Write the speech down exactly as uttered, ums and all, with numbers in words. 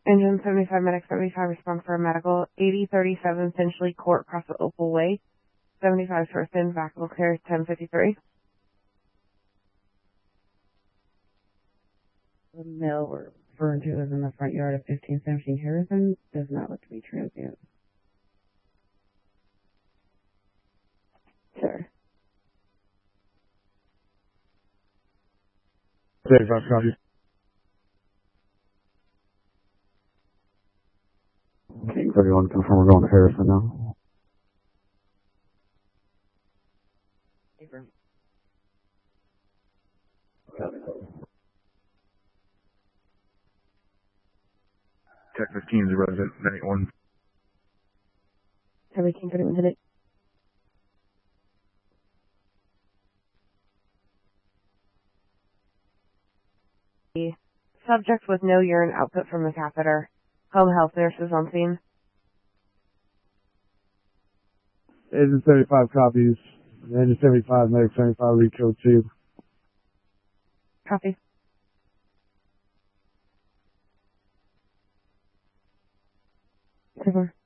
Engine seventy-five, Medic seventy-five, respond for a medical. eighty thirty-seven Finchley Court, across the Opal Way. seventy-five first in, Vacuum clear, ten fifty-three. The male we're referring to is in the front yard of fifteen seventeen Harrison. Does not look to be transient. Sir. thirty-five copies. King thirty-one, confirm we're going to Harrison now. Tech fifteen is a resident, ninety-one. Heavy King thirty-one hit it. Subject with no urine output from the catheter. Home health nurses on scene. Agent seventy-five copies. Agent seventy-five, Medic seventy-five, read code two. Copy. Cover.